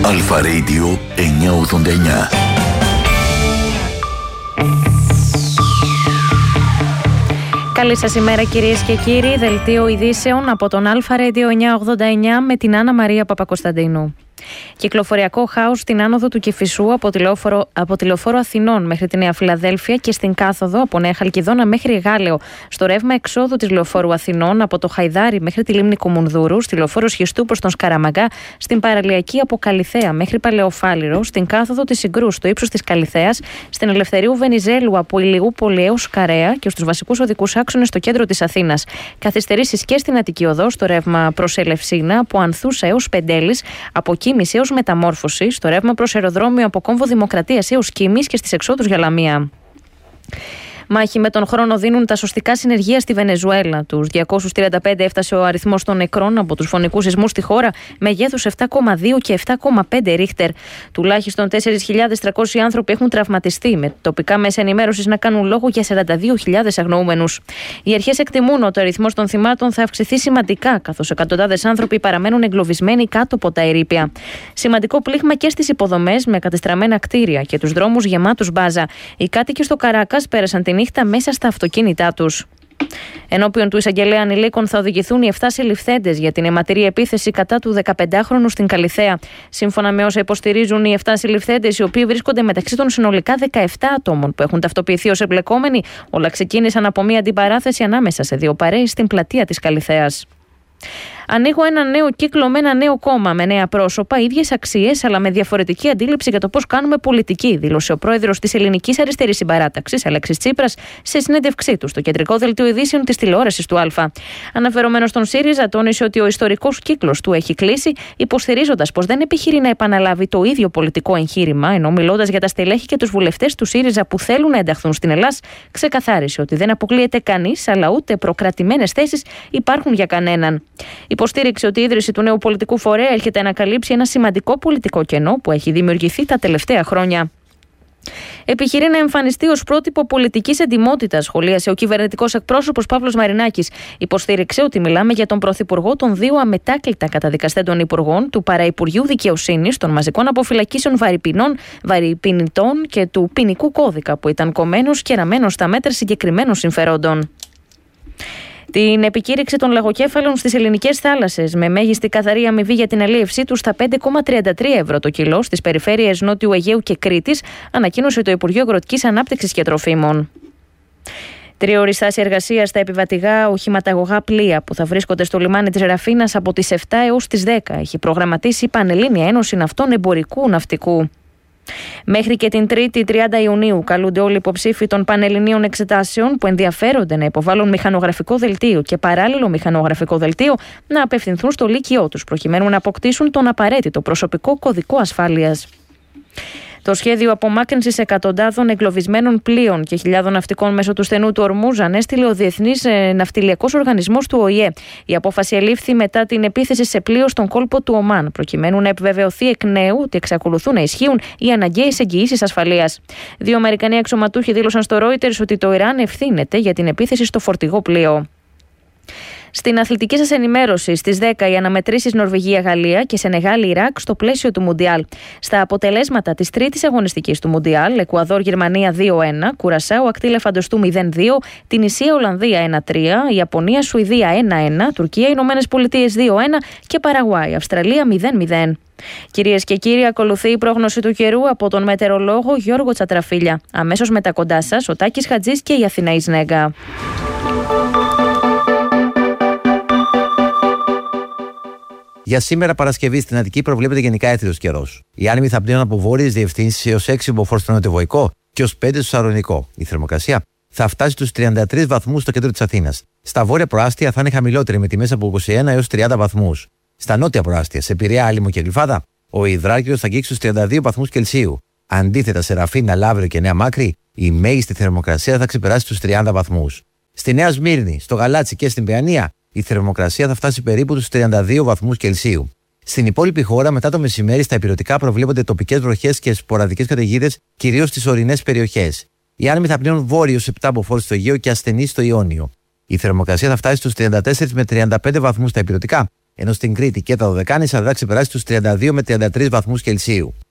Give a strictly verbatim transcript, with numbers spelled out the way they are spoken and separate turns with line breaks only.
Αλφα Radio εννιακόσια ογδόντα εννιά.
Καλή σας ημέρα κυρίες και κύριοι, δελτίο ειδήσεων από τον Αλφα Radio εννιακόσια ογδόντα εννιά με την Άννα Μαρία Παπακοσταντίνου. Κυκλοφοριακό χάος στην άνοδο του Κηφισού από τη, λεωφόρο, από τη λεωφόρο Αθηνών μέχρι τη Νέα Φιλαδέλφια και στην κάθοδο από Νέα Χαλκιδόνα μέχρι Γάλεο. Στο ρεύμα εξόδου της λεωφόρου Αθηνών από το Χαϊδάρι μέχρι τη λίμνη Κουμουνδούρου, στη λεωφόρο Σχιστού προς τον Σκαραμαγκά, στην παραλιακή από Καλιθέα μέχρι Παλαιοφάλιρο, στην κάθοδο της Συγκρού στο ύψος της Καλιθέας, στην Ελευθερίου Βενιζέλου από Ηλιούπολη έως Καρέα και στους βασικούς οδικούς άξονες στο κέντρο της Αθήνας. Καθυστερήσεις και στην Αττική Οδό, στο ρεύμα προς Ελευσίνα από Ανθούσα έως Πεντέλης, από Κίμης έως Μεταμόρφωση, στο ρεύμα προς αεροδρόμιο από Κόμβο Δημοκρατίας έως Κίμης και στις εξόδους για Λαμία. Μάχη με τον χρόνο δίνουν τα σωστικά συνεργεία στη Βενεζουέλα. Τους διακόσιους τριάντα πέντε έφτασε ο αριθμός των νεκρών από τους φωνικούς σεισμούς στη χώρα, μεγέθους επτά κόμμα δύο και επτά κόμμα πέντε ρίχτερ. Τουλάχιστον τέσσερις χιλιάδες τριακόσιοι άνθρωποι έχουν τραυματιστεί, με τοπικά μέσα ενημέρωσης να κάνουν λόγο για σαράντα δύο χιλιάδες αγνοούμενους. Οι αρχές εκτιμούν ότι ο αριθμός των θυμάτων θα αυξηθεί σημαντικά, καθώς εκατοντάδες άνθρωποι παραμένουν εγκλωβισμένοι κάτω από τα ερείπια. Σημαντικό πλήγμα και στις υποδομές, με κατεστραμμένα κτίρια και τους δρόμους γεμάτους μπάζα. Οι κάτοικοι στο Καράκας πέρασαν τη νύχτα μέσα στα αυτοκίνητά τους. Ενώπιον του εισαγγελέα ανηλίκων θα οδηγηθούν οι επτά συλληφθέντες για την αιματηρή επίθεση κατά του δεκαπεντάχρονου στην Καλιθέα. Σύμφωνα με όσα υποστηρίζουν οι επτά συλληφθέντες, οι οποίοι βρίσκονται μεταξύ των συνολικά δεκαεπτά ατόμων που έχουν ταυτοποιηθεί ως εμπλεκόμενοι, όλα ξεκίνησαν από μια αντιπαράθεση ανάμεσα σε δύο παρέες στην πλατεία της Καλιθέας. Ανοίγω ένα νέο κύκλο με ένα νέο κόμμα, με νέα πρόσωπα, ίδιες αξίες, αλλά με διαφορετική αντίληψη για το πώς κάνουμε πολιτική, δήλωσε ο πρόεδρος της Ελληνικής Αριστερής Συμπαράταξης, Αλέξης Τσίπρας, σε συνέντευξή του στο κεντρικό δελτίο ειδήσεων της τηλεόρασης του Α. Αναφερόμενος στον ΣΥΡΙΖΑ, τόνισε ότι ο ιστορικός κύκλος του έχει κλείσει, υποστηρίζοντας πως δεν επιχειρεί να επαναλάβει το ίδιο πολιτικό εγχείρημα, ενώ μιλώντας για τα στελέχη και τους βουλευτές του ΣΥΡΙΖΑ που θέλουν να ενταχθούν στην Ελλάδα, ξεκαθάρισε ότι δεν αποκλείεται κανείς, αλλά ούτε προκρατημένες θέσεις υπάρχουν για κανέναν. Υποστήριξε ότι η ίδρυση του νέου πολιτικού φορέα έρχεται να καλύψει ένα σημαντικό πολιτικό κενό που έχει δημιουργηθεί τα τελευταία χρόνια. Επιχειρεί να εμφανιστεί ως πρότυπο πολιτικής εντιμότητας, σχολίασε ο κυβερνητικός εκπρόσωπος Παύλος Μαρινάκης. Υποστήριξε ότι μιλάμε για τον πρωθυπουργό των δύο αμετάκλητα καταδικαστέντων υπουργών, του Παραυπουργείου Δικαιοσύνης, των μαζικών αποφυλακίσεων βαρυπινητών και του ποινικού κώδικα, που ήταν κομμένος και ραμμένος στα μέτρα συγκεκριμένων συμφερόντων. Την επικήρυξη των λαγοκέφαλων στις ελληνικές θάλασσες με μέγιστη καθαρή αμοιβή για την αλίευσή του στα πέντε κόμμα τριάντα τρία ευρώ το κιλό στις περιφέρειες Νότιου Αιγαίου και Κρήτης, ανακοίνωσε το Υπουργείο Αγροτικής Ανάπτυξης και Τροφίμων. Τριώρη στάση εργασίας στα επιβατηγά οχηματαγωγά πλοία που θα βρίσκονται στο λιμάνι της Ραφίνας από τις επτά έως τις δέκα έχει προγραμματίσει η Πανελλήνια Ένωση Ναυτών Εμπορικού Ναυτικού. Μέχρι και την Τρίτη τριάντα Ιουνίου καλούνται όλοι οι υποψήφοι των Πανελληνίων Εξετάσεων που ενδιαφέρονται να υποβάλουν μηχανογραφικό δελτίο και παράλληλο μηχανογραφικό δελτίο να απευθυνθούν στο λύκειό τους προκειμένου να αποκτήσουν τον απαραίτητο προσωπικό κωδικό ασφάλειας. Το σχέδιο απομάκρυνσης εκατοντάδων εγκλωβισμένων πλοίων και χιλιάδων ναυτικών μέσω του στενού του Ορμούζ ανέστειλε ο Διεθνής Ναυτιλιακός Οργανισμός του Ο Η Ε. Η απόφαση ελήφθη μετά την επίθεση σε πλοίο στον κόλπο του Ομάν, προκειμένου να επιβεβαιωθεί εκ νέου ότι εξακολουθούν να ισχύουν οι αναγκαίες εγγυήσεις ασφαλείας. Δύο Αμερικανοί αξιωματούχοι δήλωσαν στο Reuters ότι το Ιράν ευθύνεται για την επίθεση στο φορτηγό πλοίο. Στην αθλητική σας ενημέρωση, στις δέκα οι αναμετρήσεις Νορβηγία-Γαλλία και Σενεγάλη-Ιράκ στο πλαίσιο του Μουντιάλ. Στα αποτελέσματα της τρίτης αγωνιστικής του Μουντιάλ, Εκουαδόρ-Γερμανία δύο ένα, Κουρασάου Ακτήλε Φαντοστού μηδέν δύο, Τινησία-Ολλανδία ένα τρία, Ιαπωνία-Σουηδία ένα ένα, Τουρκία-Ηνωμένες Πολιτείες δύο ένα και Παραγουάη-Αυστραλία μηδέν μηδέν. Κυρίες και κύριοι, ακολουθεί η πρόγνωση του καιρού από τον μετεωρολόγο Γιώργο Τσατραφίλια. Αμέσως μετά κοντά σας, ο Τάκης Χατζής και η Αθηναή Σνέγκα.
Για σήμερα Παρασκευή στην Αττική προβλέπεται γενικά έθριος καιρός. Οι άνεμοι θα πνέουν από βόρειες διευθύνσεις έως έξι μποφόρ στο νοτιοβοϊκό και ως πέντε στο Σαρονικό. Η θερμοκρασία θα φτάσει στους τριάντα τρεις βαθμούς στο κέντρο της Αθήνας. Στα βόρεια προάστια θα είναι χαμηλότερη με τιμές από είκοσι ένα έως τριάντα βαθμούς. Στα νότια προάστια, σε Πειραιά, Άλυμο και Γλυφάδα, ο υδράργυρος θα αγγίξει στους τριάντα δύο βαθμούς Κελσίου. Αντίθετα, σε Ραφίνα, Λαύριο και Νέα Μάκρη, η μέγιστη θερμοκρασία θα ξεπεράσει τους τριάντα βαθμούς. Στη Νέα Σμύρνη, στο Γαλάτσι και στην Παιανία, η θερμοκρασία θα φτάσει περίπου τους τριάντα δύο βαθμούς Κελσίου. Στην υπόλοιπη χώρα, μετά το μεσημέρι, στα ηπειρωτικά προβλέπονται τοπικές βροχές και σποραδικές καταιγίδες, κυρίως στις ορεινές περιοχές. Οι άνεμοι θα πνέουν βόρειος επτά μποφόρ στο Αιγαίο και ασθενείς στο Ιόνιο. Η θερμοκρασία θα φτάσει στους τριάντα τέσσερα με τριάντα πέντε βαθμούς στα ηπειρωτικά Ενώ στην Κρήτη και τα Δωδεκάνησα θα ξεπεράσει τους τριάντα δύο με τριάντα τρεις βαθμούς Κελσίου.